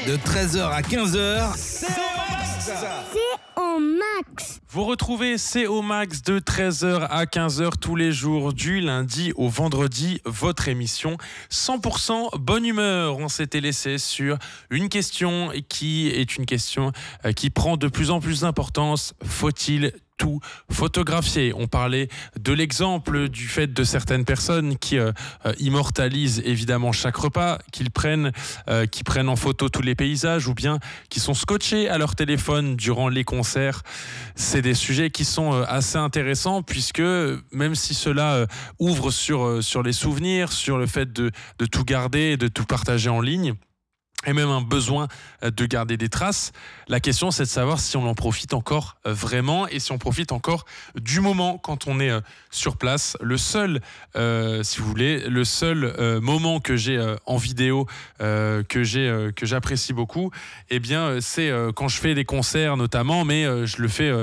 De 13h à 15h, C'est au max. Vous retrouvez CO Max de 13h à 15h tous les jours du lundi au vendredi, votre émission 100% bonne humeur. On s'était laissé sur une question qui est une question qui prend de plus en plus d'importance. Faut-il tout photographier? On parlait de l'exemple du fait de certaines personnes qui immortalisent évidemment chaque repas, qui prennent en photo tous les paysages ou bien qui sont scotchés à leur téléphone durant les concerts. C'est des sujets qui sont assez intéressants puisque même si cela ouvre sur les souvenirs, sur le fait de tout garder, de tout partager en ligne, et même un besoin de garder des traces. La question, c'est de savoir si on en profite encore vraiment et si on profite encore du moment quand on est sur place. Le seul, si vous voulez, le seul moment que j'ai en vidéo que j'apprécie beaucoup, eh bien, c'est quand je fais des concerts notamment, mais je le fais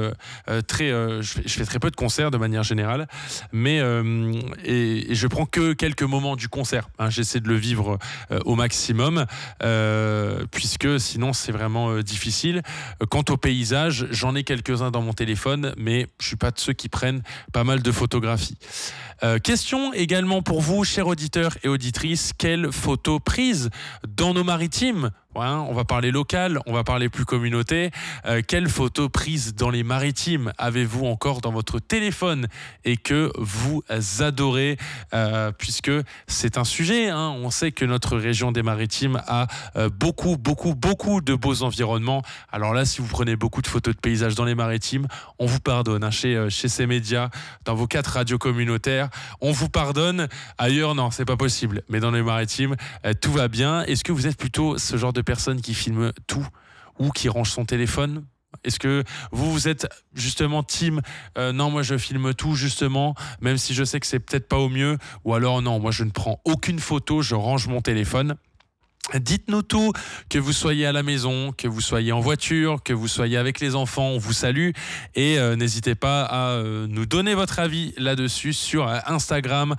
je fais très peu de concerts de manière générale, mais et je prends que quelques moments du concert. Hein, j'essaie de le vivre au maximum. Puisque sinon c'est vraiment difficile. Quant au paysage, j'en ai quelques-uns dans mon téléphone, mais je suis pas de ceux qui prennent pas mal de photographies. Question également pour vous, chers auditeurs et auditrices, quelles photos prises dans nos maritimes? On va parler local, on va parler plus communauté. Quelles photos prises dans les maritimes avez-vous encore dans votre téléphone et que vous adorez, puisque c'est un sujet. On sait que notre région des maritimes a beaucoup de beaux environnements. Alors là, si vous prenez beaucoup de photos de paysages dans les maritimes, on vous pardonne. Chez C-Média, dans vos 4 radios communautaires, on vous pardonne. Ailleurs, non, c'est pas possible. Mais dans les maritimes, tout va bien. Est-ce que vous êtes plutôt ce genre de personne qui filme tout ou qui range son téléphone? Est-ce que vous êtes justement team non, moi je filme tout justement, même si je sais que c'est peut-être pas au mieux, ou alors non, moi je ne prends aucune photo, je range mon téléphone? Dites-nous tout, que vous soyez à la maison, que vous soyez en voiture, que vous soyez avec les enfants, on vous salue et n'hésitez pas à nous donner votre avis là-dessus sur Instagram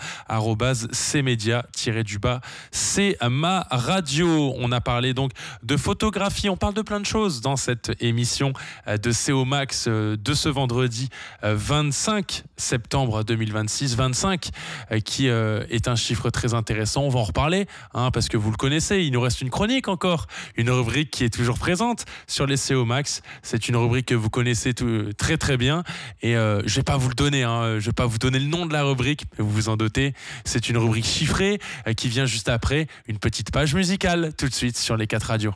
@cmedia_, c'est ma radio. On a parlé donc de photographie, on parle de plein de choses dans cette émission de CO Max de ce vendredi 25 septembre 2026, 25 qui est un chiffre très intéressant. On va en reparler parce que vous le connaissez, il nous reste une chronique encore, une rubrique qui est toujours présente sur les CO Max. C'est une rubrique que vous connaissez très très bien et je vais pas vous le donner, je vais pas vous donner le nom de la rubrique, mais vous vous en doutez, c'est une rubrique chiffrée qui vient juste après une petite page musicale tout de suite sur les 4 radios.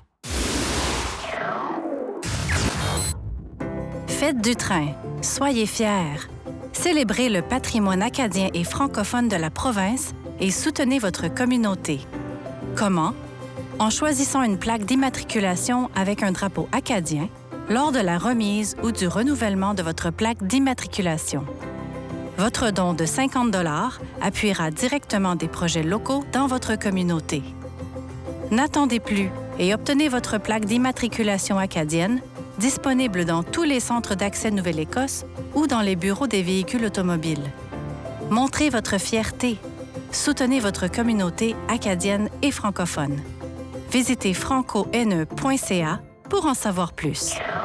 Fête du train, soyez fiers. Célébrez le patrimoine acadien et francophone de la province et soutenez votre communauté. Comment? En choisissant une plaque d'immatriculation avec un drapeau acadien lors de la remise ou du renouvellement de votre plaque d'immatriculation. Votre don de 50 $ appuiera directement des projets locaux dans votre communauté. N'attendez plus et obtenez votre plaque d'immatriculation acadienne disponible dans tous les centres d'accès Nouvelle-Écosse ou dans les bureaux des véhicules automobiles. Montrez votre fierté. Soutenez votre communauté acadienne et francophone. Visitez franco-ne.ca pour en savoir plus.